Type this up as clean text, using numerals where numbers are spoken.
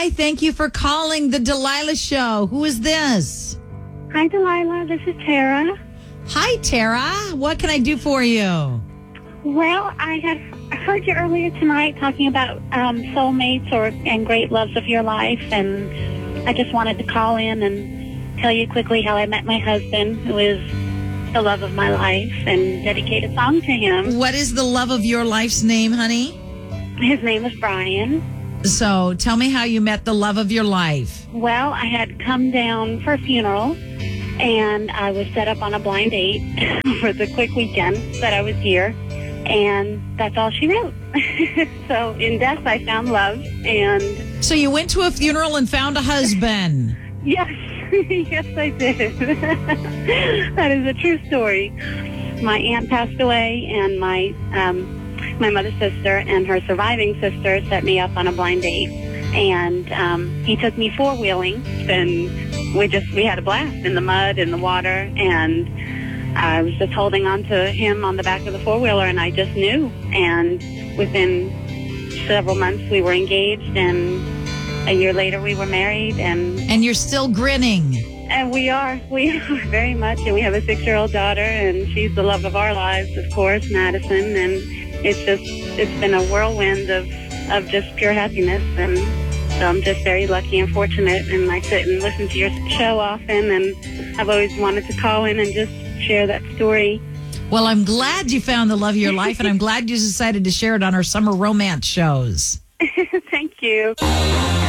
Hi, thank you for calling the Delilah Show. Who is this? Hi, Delilah. This is Tara. Hi, Tara. What can I do for you? Well, I heard you earlier tonight talking about soulmates and great loves of your life, and I just wanted to call in and tell you quickly how I met my husband, who is the love of my life, and dedicate a song to him. What is the love of your life's name, honey? His name is Brian. So tell me how you met the love of your life. Well, I had come down for a funeral, and I was set up on a blind date for the quick weekend that I was here, and that's all she wrote. So in death, I found love, and... So you went to a funeral and found a husband. Yes, yes, I did. That is a true story. My aunt passed away, and my mother's sister and her surviving sister set me up on a blind date. And he took me four-wheeling, and we had a blast in the mud, in the water, and I was just holding on to him on the back of the four-wheeler, and I just knew. And within several months, we were engaged, and a year later, we were married. And you're still grinning. And we are very much, and we have a 6-year-old daughter, and she's the love of our lives, of course, Madison, and it's been a whirlwind of just pure happiness, and so I'm just very lucky and fortunate, and I sit and listen to your show often, and I've always wanted to call in and just share that story. Well, I'm glad you found the love of your life, and I'm glad you decided to share it on our summer romance shows. Thank you.